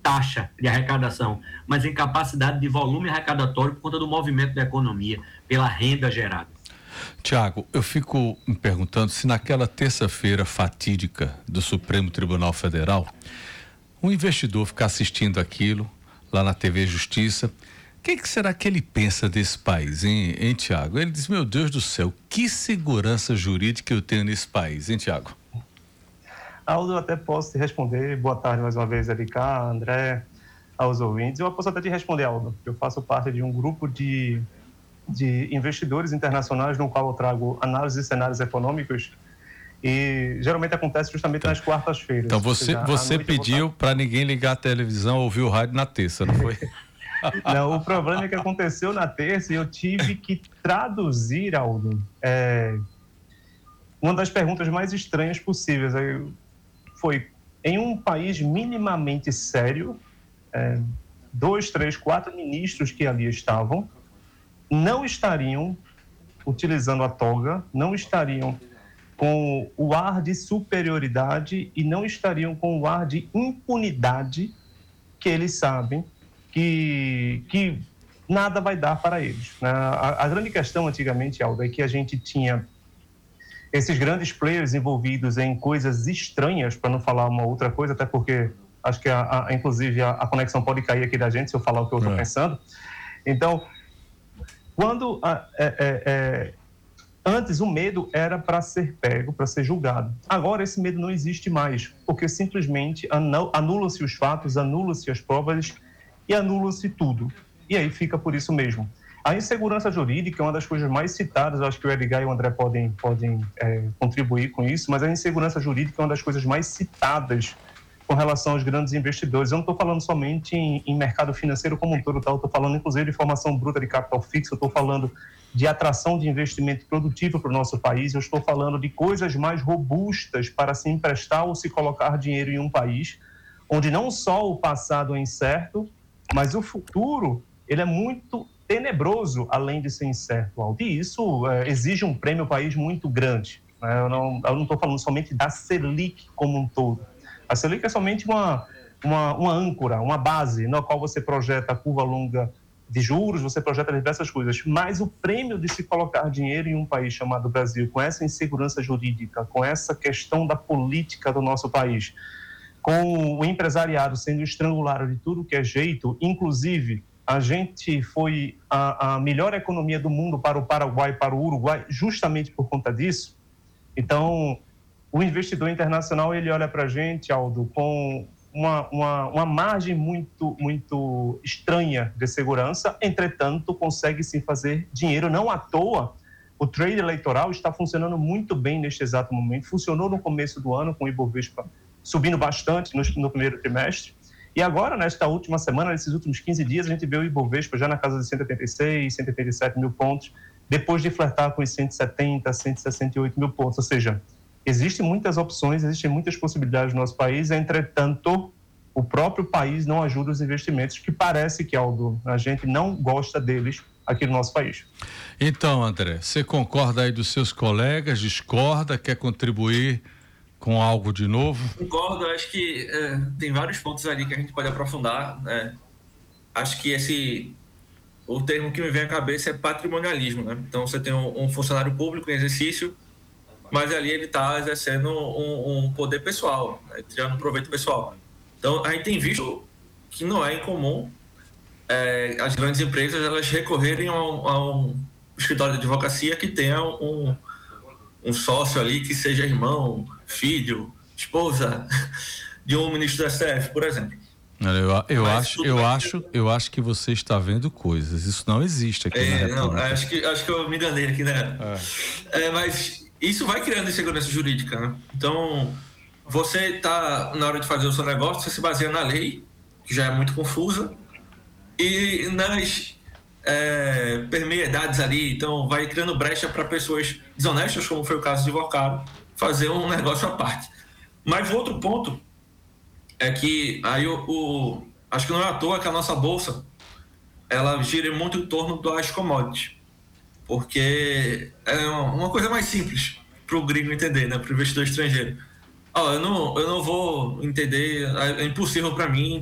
taxa de arrecadação, mas em capacidade de volume arrecadatório por conta do movimento da economia, pela renda gerada. Tiago, eu fico me perguntando se naquela terça-feira fatídica do Supremo Tribunal Federal, um investidor ficar assistindo aquilo lá na TV Justiça, o que será que ele pensa desse país, hein, Tiago? Ele diz, meu Deus do céu, que segurança jurídica eu tenho nesse país, hein, Tiago? Aldo, eu até posso te responder. Boa tarde mais uma vez, LK, André, aos ouvintes. Eu posso até te responder, Aldo. Eu faço parte de um grupo de investidores internacionais no qual eu trago análise de cenários econômicos e geralmente acontece justamente nas quartas-feiras. Então você pediu para ninguém ligar a televisão ou ouvir o rádio na terça, não foi? Não, o problema é que aconteceu na terça e eu tive que traduzir, Aldo, uma das perguntas mais estranhas possíveis. Foi, em um país minimamente sério, 2, 3, 4 ministros que ali estavam não estariam utilizando a toga, não estariam com o ar de superioridade e não estariam com o ar de impunidade que eles sabem que nada vai dar para eles. A grande questão antigamente, Aldo, é que a gente tinha esses grandes players envolvidos em coisas estranhas, para não falar uma outra coisa, até porque acho que inclusive a conexão pode cair aqui da gente se eu falar o que eu estou pensando. Então, quando antes o medo era para ser pego, para ser julgado. Agora esse medo não existe mais, porque simplesmente anulam-se os fatos, anulam-se as provas e anula-se tudo. E aí fica por isso mesmo. A insegurança jurídica é uma das coisas mais citadas, eu acho que o Edgar e o André podem contribuir com isso, mas a insegurança jurídica é uma das coisas mais citadas com relação aos grandes investidores. Eu não estou falando somente em mercado financeiro como um todo, tá? Eu estou falando inclusive de formação bruta de capital fixo, eu estou falando de atração de investimento produtivo para o nosso país, eu estou falando de coisas mais robustas para se emprestar ou se colocar dinheiro em um país, onde não só o passado é incerto, mas o futuro ele é muito tenebroso, além de ser incerto, Aldo. E isso exige um prêmio ao país muito grande. Eu não estou falando somente da Selic como um todo. A Selic é somente uma âncora, uma base na qual você projeta a curva longa de juros, você projeta diversas coisas, mas o prêmio de se colocar dinheiro em um país chamado Brasil, com essa insegurança jurídica, com essa questão da política do nosso país, com o empresariado sendo estrangulado de tudo que é jeito, inclusive a gente foi a melhor economia do mundo para o Paraguai e para o Uruguai justamente por conta disso. Então, o investidor internacional, ele olha para a gente, Aldo, com uma margem muito, muito estranha de segurança, entretanto, consegue sim fazer dinheiro. Não à toa, o trade eleitoral está funcionando muito bem neste exato momento. Funcionou no começo do ano, com o Ibovespa subindo bastante no primeiro trimestre. E agora, nesta última semana, nesses últimos 15 dias, a gente vê o Ibovespa já na casa de 186, 187 mil pontos, depois de flertar com os 170, 168 mil pontos. Ou seja, existem muitas opções, existem muitas possibilidades no nosso país, entretanto, o próprio país não ajuda os investimentos, que parece que, Aldo, a gente não gosta deles aqui no nosso país. Então, André, você concorda aí dos seus colegas, discorda, quer contribuir com algo de novo? Concordo, acho que tem vários pontos ali que a gente pode aprofundar. Acho que o termo que me vem à cabeça é patrimonialismo, né? Então você tem um funcionário público em exercício, mas ali ele está exercendo um poder pessoal, né? Tirando proveito pessoal. Então a gente tem visto que não é incomum as grandes empresas elas recorrerem a um escritório de advocacia que tenha um sócio ali que seja irmão, filho, esposa de um ministro do STF, por exemplo. Eu acho que você está vendo coisas. Isso não existe aqui na República. Acho que eu me enganei aqui, né? Mas isso vai criando insegurança jurídica, né? Então, você está, na hora de fazer o seu negócio, você se baseia na lei, que já é muito confusa, e nas permeidades ali. Então, vai criando brecha para pessoas desonestas, como foi o caso de Vocaro, fazer um negócio à parte. Mas o outro ponto é que aí acho que não é à toa que a nossa bolsa ela gira muito em torno das commodities, porque é uma coisa mais simples para o gringo entender, né, para o investidor estrangeiro. Eu não vou entender, é impossível para mim